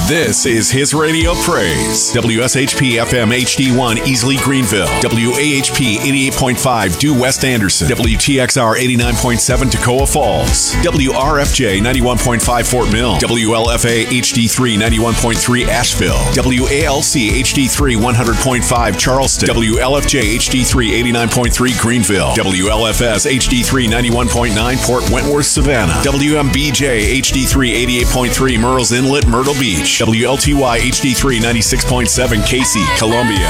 This is his radio praise. WSHP FM HD1 Easley Greenville. WAHP 88.5 Due West Anderson. WTXR 89.7 Toccoa Falls. WRFJ 91.5 Fort Mill. WLFA HD3 91.3 Asheville. WALC HD3 100.5 Charleston. WLFJ HD3 89.3 Greenville. WLFS HD3 91.9 Port Wentworth Savannah. WMBJ HD3 88.3 Murrells Inlet Myrtle Beach. WLTY HD3 96.7 Casey Columbia.